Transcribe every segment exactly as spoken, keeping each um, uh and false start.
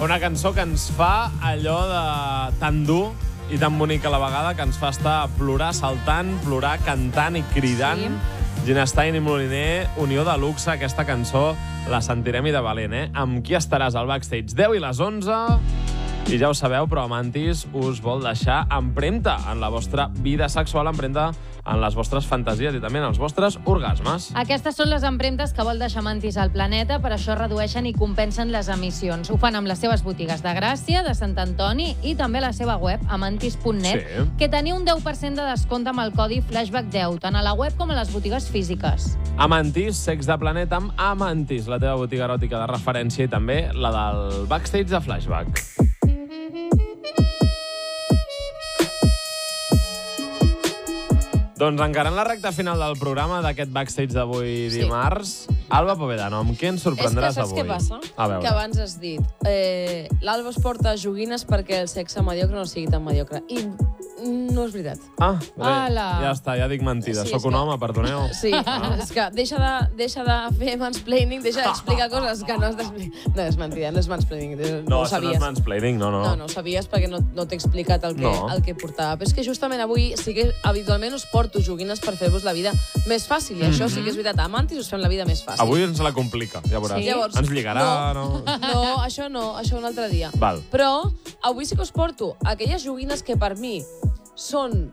Una cançó que ens fa allò de tan dur i tan bonic a la vegada que ens fa estar plorar saltant, plorar cantant i cridant. Sí. Gina Stein i Moliner, unió de luxe, aquesta cançó la sentirem i de valent, eh? Amb qui estaràs al backstage? deu i les onze... I ja ho sabeu, però Amantis us vol deixar empremta en la vostra vida sexual, empremta en les vostres fantasies i també en els vostres orgasmes. Aquestes són les empremtes que vol deixar Amantis al planeta, per això redueixen i compensen les emissions. Ho fan amb les seves botigues de Gràcia, de Sant Antoni i també la seva web, amantis punt net, sí. que teniu un deu per cent de descompte amb el codi flashback deu, tant a la web com a les botigues físiques. Amantis, sex de planeta amb Amantis, la teva botiga eròtica de referència i també la del backstage de Flashback. Doncs encarant la recta final del programa d'aquest backstage d'avui sí. dimarts, Alba Povedano, amb què ens sorprendràs avui? És que saps avui? Què passa? Que abans has dit eh, l'Alba es porta joguines perquè el sexe mediocre no sigui tan mediocre. I no és veritat. Ah, bé, ja està, ja dic mentida. Sí, Soc un que... home, perdoneu. Sí, ah. és que deixa de, deixa de fer mansplaining, deixa d'explicar coses que no has d'explicar. No, és mentida, no és mansplaining. No, no ho sabies. No, és mansplaining, no, no. No, no ho sabies perquè no, no t'he explicat el que, no. el que portava. Però és que justament avui sí que habitualment us porto joguines per fer-vos la vida més fàcil. I mm-hmm. això sí que és veritat. A Amantis us fem la vida més fàcil. Avui ens la complica, ja veuràs. Sí? Llavors, ens lligarà, no. No, no, això no, això un altre dia. Val. Però avui sí que us porto aquelles joguines que per mi són...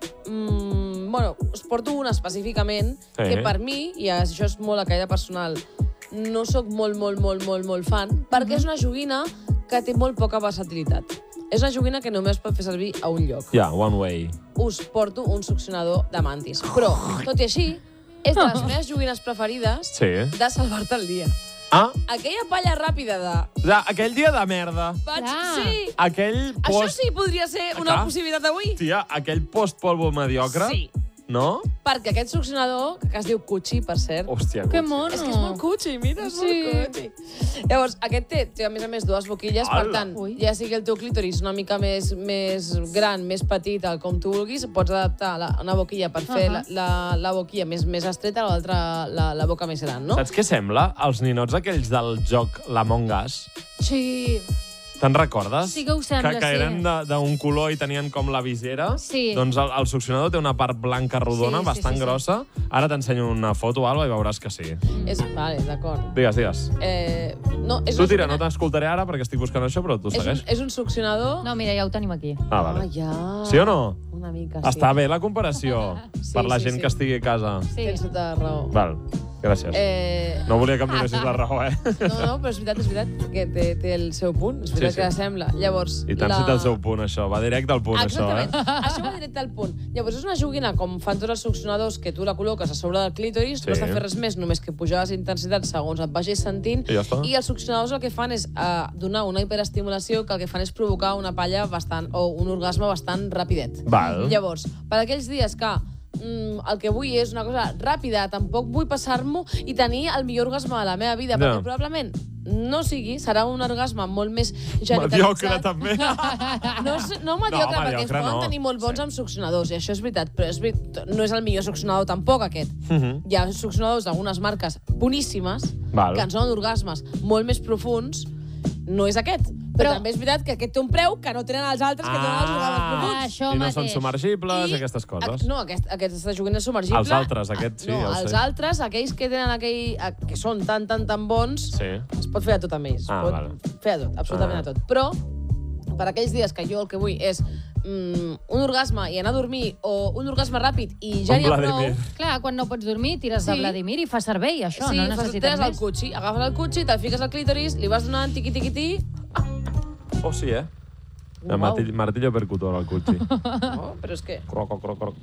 Mm, bueno, us porto una específicament sí. que per mi, i això és molt a caire personal, no sóc molt, molt, molt, molt, molt fan, perquè mm-hmm. és una joguina que té molt poca versatilitat. És una joguina que només pot fer servir a un lloc. Ja, yeah, one way. Us porto un succionador d'Amantis. Però, tot i així, és de les meves joguines preferides sí. de salvar-te el dia. Ah? Aquella palla ràpida de... de aquell dia de merda. Vaig... Ah. Sí. Aquell post... Això sí podria ser una Acà? possibilitat d'avui. Tia, aquell post-polvo mediocre. Sí. No? Perquè aquest succionador, que es diu Cuchi, per cert... Hòstia, que mono. És que és molt Cuchi, mira, és sí. molt Cuchi. Llavors, aquest té, té, a més a més, dues boquilles, Ala. per tant, Ui. ja sigui el teu clítoris una mica més, més gran, més petit, com tu vulguis, pots adaptar la, una boquilla per fer uh -huh. la, la, la boquilla més, més estreta, l'altra la, la boca més gran, no? Saps què sembla? Els ninots aquells del joc l'Among Us. Sí... Te'n recordes? Sí que ho sembla, que, que eren d'un color i tenien com la visera. Sí. Doncs el, el succionador té una part blanca rodona, sí, bastant sí, sí, grossa. sí. Ara t'ensenyo una foto, Alba, i veuràs que sí. Mm. És, vale, d'acord. Digues, digues. Eh, no, és tu tira, no t'escoltaré ara perquè estic buscant això, però tu segueix. És un, és un succionador... No, mira, ja ho tenim aquí. Ah, vale. Ah, ja. Sí o no? Una mica, sí. Està bé la comparació sí, per la sí, gent sí. que estigui a casa. Sí. Tens tota la raó. Val. Gràcies. Eh... No volia que em donessis la raó, eh? No, no, però és veritat, és veritat que té, té el seu punt. És veritat sí, sí. que sembla. Llavors, I tant la... si té el seu punt, això. Va directe al punt, Exactament. això, eh? Això va directe al punt. Llavors, és una joguina, com fan tots els succionadors, que tu la col·loques a sobre del clítoris, sí. no has de fer res més, només que pujar les intensitats segons et vagis sentint. I ja està. I els succionadors el que fan és uh, donar una hiperestimulació que el que fan és provocar una palla bastant, o un orgasme bastant rapidet. Val. Llavors, per aquells dies que Mm, el que vull és una cosa ràpida, tampoc vull passar-m'ho i tenir el millor orgasme de la meva vida, no. perquè probablement no sigui, serà un orgasme molt més genitalitzat. Mediocre, també. No, no mediocre, no, perquè es poden no. tenir molt bons sí. amb succionadors, i això és veritat, però és veritat, no és el millor succionador tampoc, aquest. Uh -huh. Hi ha succionadors d'algunes marques boníssimes, Val. que ens donen orgasmes molt més profuns, no és aquest. Però, però també és veritat que aquest té un preu que no tenen els altres que ah, tenen els orgasmes profuns. Ah, I no mateix. són submergibles i aquestes coses. A, no, aquest, aquesta joguina és submergible. Els altres, aquest sí, no, ja els sé. altres, aquells que tenen aquell, que són tan, tan, tan bons, sí. es pot fer de tot amb ells. Ah, pot vale. fer de tot, absolutament ah. de tot. Però, per aquells dies que jo el que vull és mm, un orgasme i anar a dormir, o un orgasme ràpid i ja n'hi ha prou... Clar, quan no pots dormir, tires sí. de Vladimir i fa servei, això. Sí, no necessites tires més. el cutxi, agafes el cutxi, te'l fiques al clítoris, li vas donant tiqui-tiqui-ti... Oh, sí, eh? El martillo, martillo percutor al cutxi. No, però és que... Croc, croc, croc.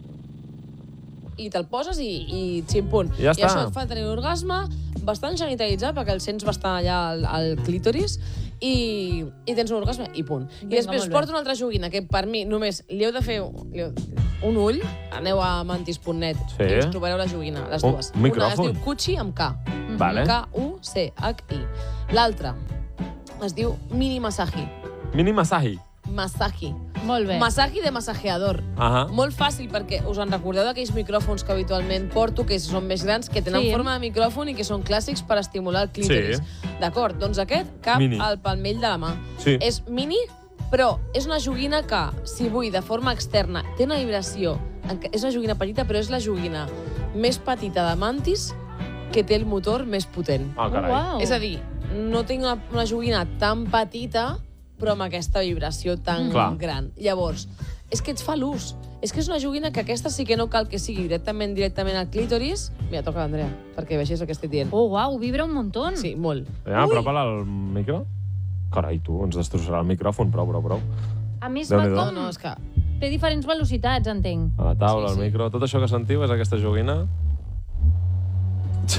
I te'l poses i, i ximpunt. I ja I està. això et fa tenir un orgasme bastant genitalitzat, perquè el sents bastant allà al, al clítoris, i, i tens un orgasme, i punt. Vinga, I després porto una altra joguina, que per mi només li heu de fer un, un ull, aneu a amantis punt net sí. i us trobareu la joguina, les un, dues. Un micròfon. Una es diu Cuchi amb K. Vale. K U C H I. L'altra es diu Mini Masaji. Mini Masaji. Masaji. Molt bé. Masaji de massajeador. Uh -huh. Molt fàcil, perquè us en recordeu d'aquells micròfons que habitualment porto, que són més grans, que tenen sí. forma de micròfon i que són clàssics per estimular el clítoris. Sí. d'acord, doncs aquest cap Mini. al palmell de la mà. Sí. És mini, però és una joguina que, si vull, de forma externa, té una vibració. És una joguina petita, però és la joguina més petita de Mantis que té el motor més potent. Ah, carai. Oh, uau. És a dir, no tinc una, una joguina tan petita, però amb aquesta vibració tan Clar. gran. Llavors, és que ets fa l'ús. És que és una joguina que aquesta sí que no cal que sigui directament directament al clítoris. Mira, toca l'Andrea, perquè vegis el que estic dient. Oh, uau, vibra un muntó. Sí, molt. Ja, apropa-la al micro. Carai, tu, ens destrossarà el micròfon. Prou, prou, prou. A més, Déu-n'hi-do. va No, com... no, és que... Té diferents velocitats, entenc. A la taula, Sí, al sí. micro... Tot això que sentiu és aquesta joguina. Sí,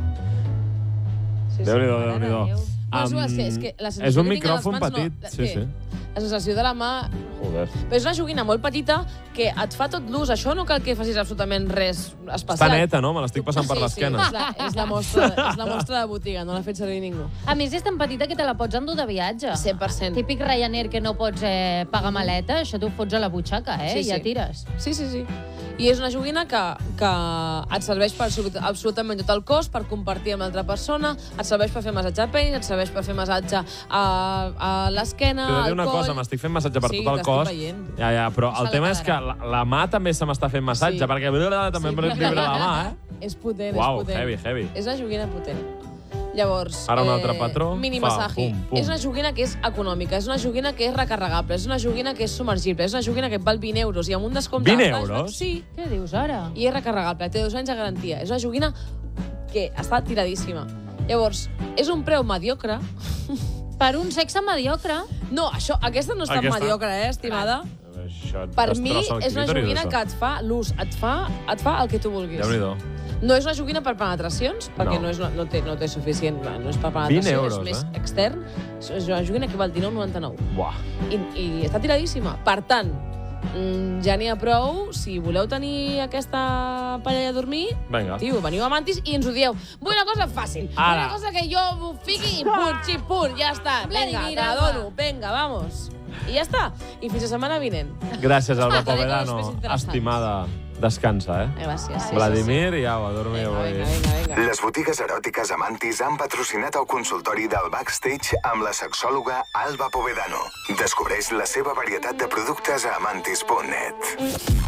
sí. Déu-n'hi-do, Mare de Déu-n'hi-do. Déu. No, és, Am, igual, és, que, és que la sensació és un que tinc a les micròfon mans, petit. No, Sí, què? sí. La sensació de la mà... Joder. Però és una joguina molt petita que et fa tot l'ús. Això no cal que facis absolutament res especial. Està neta, no? Me l'estic passant per l'esquena. Sí, és, la, és, la mostra, és la mostra de botiga, no l'ha fet servir ningú. A més, és tan petita que te la pots endur de viatge. cent per cent. Típic Ryanair que no pots eh, pagar maleta, això t'ho fots a la butxaca, eh? Sí, I ja sí. tires. Sí, sí, sí. I és una joguina que, que et serveix per absolut- absolutament tot el cos, per compartir amb l'altra persona, et serveix per fer massatge a pell, et serveix per fer massatge a, a l'esquena, T'he de dir al una coll... cosa, m'estic fent massatge per Sí, tot el t'estic cos. veient. Ja, ja, però Se el la tema és que cagarà. la, la mà també se m'està fent massatge, Sí. perquè també Sí. vibra la mà, eh? És potent, Uau, és potent. heavy, heavy. És una joguina potent. Llavors, Ara un altre patró. mini Fa, massatge. pum, pum. És una joguina que és econòmica, és una joguina que és recarregable, és una joguina que és submergible, és una joguina que et val vint euros i amb un descompte... vint de flashback, euros? Sí, Què dius ara? i és recarregable, té dos anys de garantia. És una joguina que està tiradíssima. Llavors, és un preu mediocre. Per un sexe mediocre. No, això, aquesta no és tan Aquesta? mediocre, eh, estimada? Això et Per mi destrossa el és una clítoris, joguina això. que et fa l'ús, et fa, et fa el que tu vulguis. Déu-n'hi-do. No és una joguina per penetracions, perquè No. no, és una, no, té, no té suficient... No és per vint penetració, euros, és més eh? extern. És una joguina que val dinou noranta-nou. Buah. I, I està tiradíssima. Per tant, mm, ja n'hi ha prou. Si voleu tenir aquesta parella a dormir, Vinga. tio, veniu a Mantis i ens ho dieu. Vull una cosa fàcil. Vull Ara. una cosa que jo m'ho fiqui i punt, xip, punt, ja està. Vinga, te la dono. Vinga, vamos. I ja està. I fins la setmana vinent. Gràcies, Alba Estaré con los Povedano. més interessants. Estimada, descansa, eh? Gràcies. Sí, Vladimir i au, a dormir Vinga, avui. vinga, vinga, vinga. Les botigues eròtiques Amantis han patrocinat el consultori del Backstage amb la sexòloga Alba Povedano. Descobreix la seva varietat de productes a amantis punt net.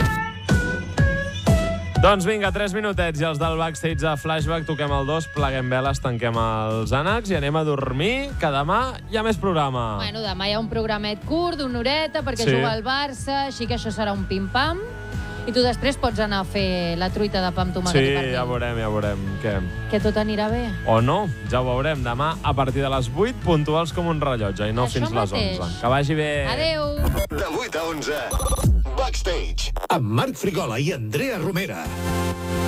Doncs vinga, tres minutets i els del Backstage de Flashback toquem el dos, pleguem veles, tanquem els ànecs i anem a dormir, que demà hi ha més programa. Bueno, demà hi ha un programet curt d'una horeta perquè Sí. juga el Barça, així que això serà un pim-pam. I tu després pots anar a fer la truita de pa amb tomàquet Sí, i pernil. ja veurem, ja veurem. Què? Que tot anirà bé. O no, ja ho veurem demà a partir de les vuit, puntuals com un rellotge, i no Això fins les mateix. onze. Que vagi bé. Adeu! De vuit a onze, Backstage. Amb Marc Frigola i Andrea Romera.